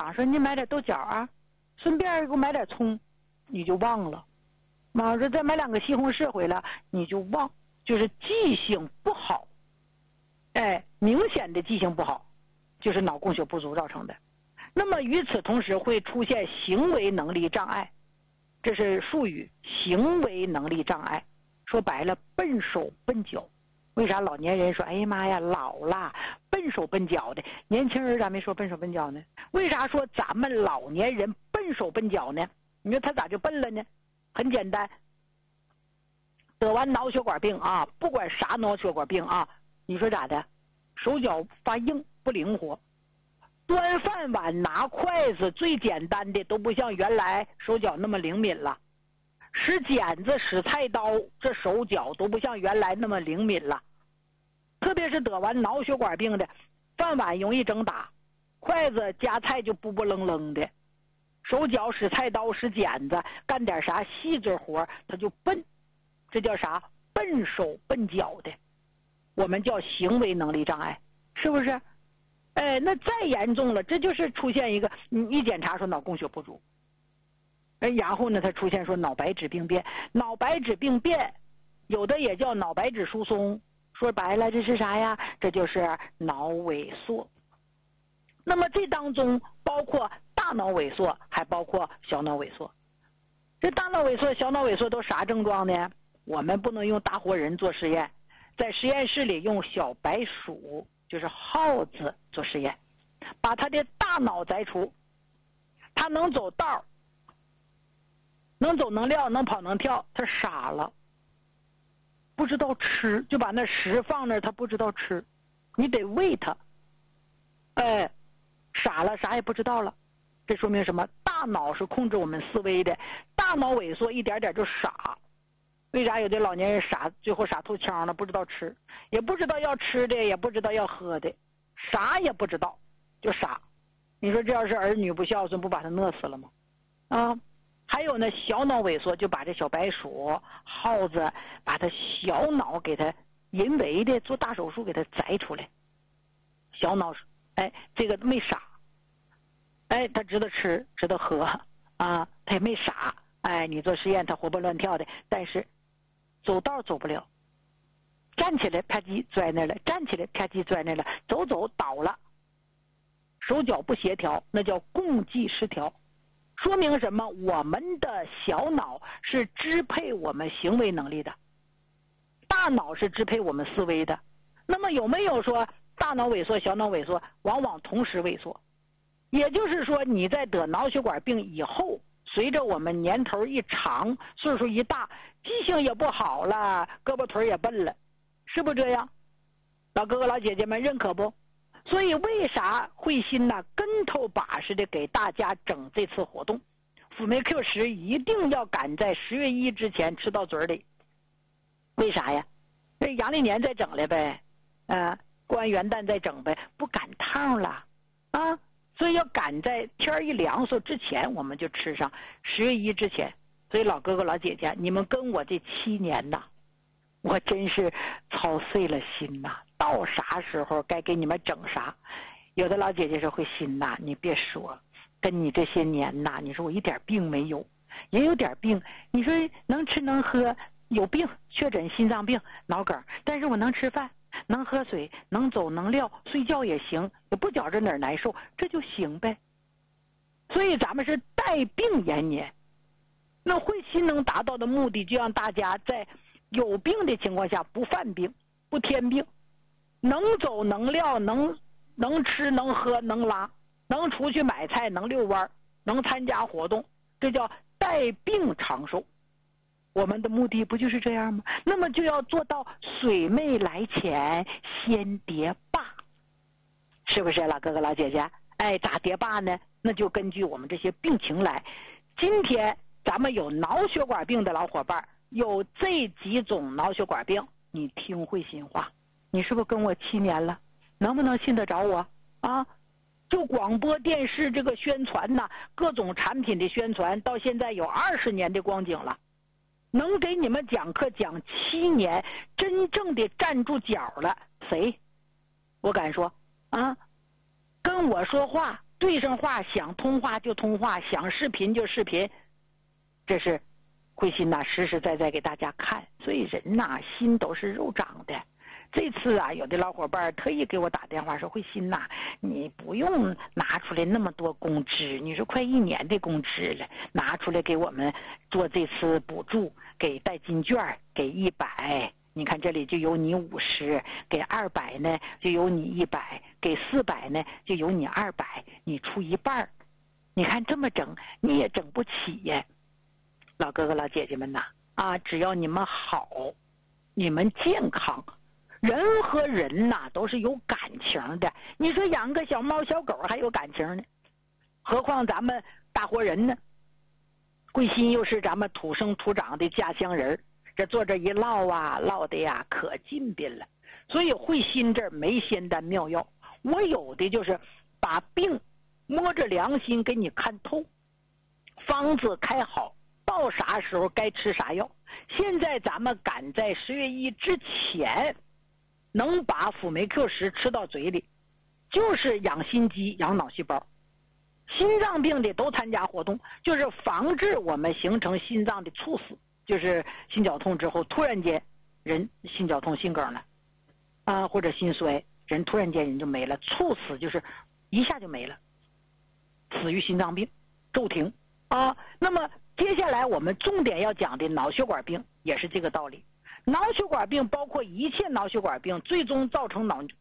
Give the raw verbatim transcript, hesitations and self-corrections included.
妈说你买点豆角啊，顺便给我买点葱，你就忘了。妈说再买两个西红柿回来，你就忘，就是记性不好。哎，明显的记性不好，就是脑供血不足造成的。那么与此同时会出现行为能力障碍，这是术语，行为能力障碍。说白了，笨手笨脚。为啥老年人说哎呀妈呀老了笨手笨脚的，年轻人咋没说笨手笨脚呢？为啥说咱们老年人笨手笨脚呢？你说他咋就笨了呢？很简单，得完脑血管病啊，不管啥脑血管病啊，你说咋的？手脚发硬不灵活，端饭碗拿筷子最简单的都不像原来手脚那么灵敏了，使剪子使菜刀这手脚都不像原来那么灵敏了。特别是得完脑血管病的，饭碗容易整打，筷子夹菜就不不愣愣的，手脚使菜刀使剪子干点啥细致活他就笨，这叫啥？笨手笨脚的，我们叫行为能力障碍，是不是？哎，那再严重了，这就是出现一个你一检查说脑供血不足，哎，然后呢，它出现说脑白质病变，脑白质病变有的也叫脑白质疏松，说白了这是啥呀？这就是脑萎缩。那么这当中包括大脑萎缩，还包括小脑萎缩。这大脑萎缩、小脑萎缩都啥症状呢？我们不能用大活人做实验，在实验室里用小白鼠，就是耗子做实验，把他的大脑摘除，他能走道，能走能撂能跑能跳，他傻了，不知道吃，就把那食放那儿，他不知道吃，你得喂他，哎，傻了，啥也不知道了。这说明什么？大脑是控制我们思维的，大脑萎缩一点点就傻。为啥有的老年人傻，最后傻透腔了，不知道吃，也不知道要吃的，也不知道要喝的，啥也不知道就傻。你说这要是儿女不孝顺，不把他饿死了吗？啊，还有呢，小脑萎缩，就把这小白鼠、耗子把他小脑给他人为的做大手术给他摘出来，小脑，哎，这个没傻，哎，他知道吃，知道喝啊，他也没傻，哎，你做实验他活蹦乱跳的，但是走道走不了，站起来啪叽摔那了，站起来啪叽摔那了，走走倒了，手脚不协调，那叫共济失调。说明什么？我们的小脑是支配我们行为能力的，大脑是支配我们思维的。那么有没有说大脑萎缩、小脑萎缩往往同时萎缩？也就是说你在得脑血管病以后，随着我们年头一长，岁数一大，记性也不好了，胳膊腿也笨了，是不这样？老哥哥老姐姐们认可不？所以为啥慧心呢跟头把式的给大家整这次活动，辅酶 Q 十一定要赶在十月一之前吃到嘴里。为啥呀？这阳历年再整来呗，呃，过完元旦再整呗，不赶趟了啊！所以要赶在天一凉速之前，我们就吃上，十月一之前。所以老哥哥老姐姐，你们跟我这七年呐，我真是操碎了心呐，到啥时候该给你们整啥。有的老姐姐说慧心呐，你别说，跟你这些年呐，你说我一点病没有，也有点病，你说能吃能喝，有病确诊心脏病脑梗，但是我能吃饭能喝水能走能撂，睡觉也行，也不觉着哪儿难受，这就行呗。所以咱们是带病延年，那慧心能达到的目的，就让大家在有病的情况下不犯病不添病，能走能撂能能吃能喝能拉，能出去买菜能遛弯能参加活动，这叫带病长寿。我们的目的不就是这样吗？那么就要做到水妹来前先叠坝，是不是老哥哥老姐姐？哎，咋叠坝呢？那就根据我们这些病情来。今天咱们有脑血管病的老伙伴，有这几种脑血管病，你听慧心话，你是不是跟我七年了？能不能信得着我啊？就广播电视这个宣传呐，各种产品的宣传，到现在有二十年的光景了。能给你们讲课讲七年，真正的站住脚了，谁？我敢说啊，跟我说话对上话，想通话就通话，想视频就视频，这是慧心呐实实在在给大家看。所以人呐心都是肉长的。这次啊，有的老伙伴特意给我打电话说，慧心呐，你不用拿出来那么多工资，你说快一年的工资了，拿出来给我们做这次补助，给代金券，给一百，你看这里就有你五十，给二百呢就有你一百，给四百呢就有你二百，你出一半，你看这么整你也整不起呀。老哥哥老姐姐们呐，啊，只要你们好，你们健康。人和人呐都是有感情的，你说养个小猫小狗还有感情呢，何况咱们大活人呢？慧心又是咱们土生土长的家乡人，这坐这一唠啊，唠的呀可近宾了。所以慧心这儿没仙丹妙药，我有的就是把病摸着良心给你看透，方子开好，到啥时候该吃啥药。现在咱们赶在十月一之前能把辅酶 Q 十吃到嘴里，就是养心肌养脑细胞。心脏病的都参加活动，就是防治我们形成心脏的猝死，就是心绞痛之后突然间人心绞痛心梗了啊，或者心衰，人突然间人就没了，猝死就是一下就没了，死于心脏病骤停啊。那么接下来我们重点要讲的脑血管病也是这个道理。脑血管病包括一切脑血管病，最终造成脑